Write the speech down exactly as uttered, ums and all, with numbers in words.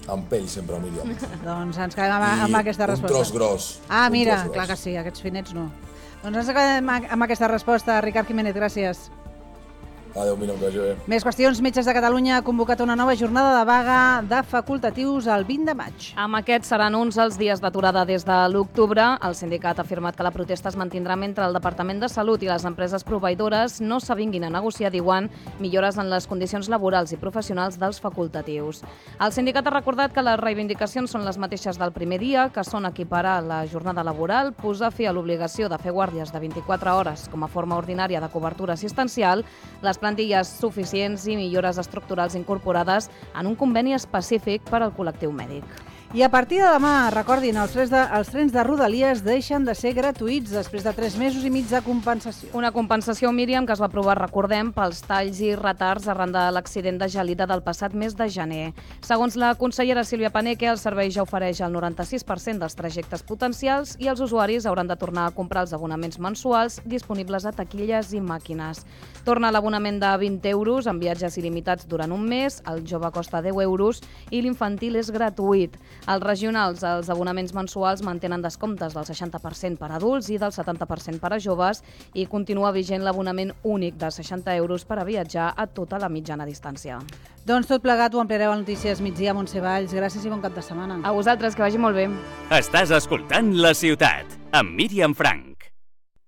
Amb pell sempre, Míriam. Doncs ens quedem amb, amb aquesta resposta. un tros gros. Ah, mira, gros. clar que sí, aquests finets no. Doncs ens quedem amb aquesta resposta. Ricard Jiménez, gràcies. Adéu, Míriam, que vagi bé. Més qüestions. Metges de Catalunya ha convocat una nova jornada de vaga de facultatius el vint de maig. Amb aquests seran uns els dies d'aturada des de l'octubre. El sindicat ha afirmat que la protesta es mantindrà mentre el Departament de Salut i les empreses proveïdores no s'avinguin a negociar, diuen, millores en les condicions laborals i professionals dels facultatius. El sindicat ha recordat que les reivindicacions són les mateixes del primer dia, que són equiparar la jornada laboral, posar fi a l'obligació de fer guàrdies de vint-i-quatre hores com a forma ordinària de cobertura assistencial, les plantilles suficients i millores estructurals incorporades en un conveni específic per al col·lectiu mèdic. I a partir de demà, recordin, els trens de, els trens de Rodalies deixen de ser gratuïts després de tres mesos i mig de compensació. Una compensació, Míriam, que es va aprovar, recordem, pels talls i retards arran de l'accident de gelida del passat mes de gener. Segons la consellera Sílvia Paneque, el servei ja ofereix el noranta-sis per cent dels trajectes potencials i els usuaris hauran de tornar a comprar els abonaments mensuals disponibles a taquilles i màquines. Torna l'abonament de vint euros en viatges il·limitats durant un mes, el jove costa deu euros i l'infantil és gratuït. Els regionals, els abonaments mensuals mantenen descomptes del seixanta per cent per a adults i del setanta per cent per a joves i continua vigent l'abonament únic de seixanta euros per a viatjar a tota la mitjana distància. Doncs tot plegat ho ampliareu a Notícies Migdia, Montse Valls. Gràcies i bon cap de setmana. A vosaltres, que vagi molt bé. Estàs escoltant La Ciutat, amb Míriam Frank.